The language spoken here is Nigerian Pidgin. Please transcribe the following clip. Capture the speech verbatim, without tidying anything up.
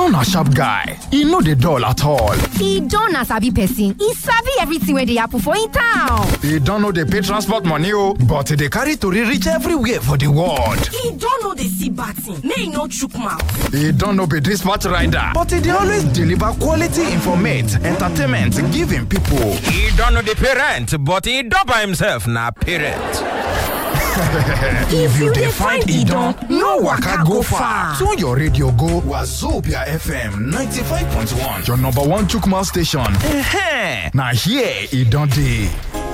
don na sharp guy. E no dey dull at all. E don na sabi person. E sabi everything wey dey happen for im town. E don no dey pay transport money o, but e dey carry tori reach everywhere for the world. E don no dey see bad thing, make e no chook mouth. E don no be dispatch rider, but e dey always deliver quality informate, entertainment give im people. E don no dey pay rent, but e don by himself na parent. If you dey find Idon, no waka go far. Tune your radio go Wazobia F M ninety-five point one, your number one Chukma station. Eh, na here Idon dey.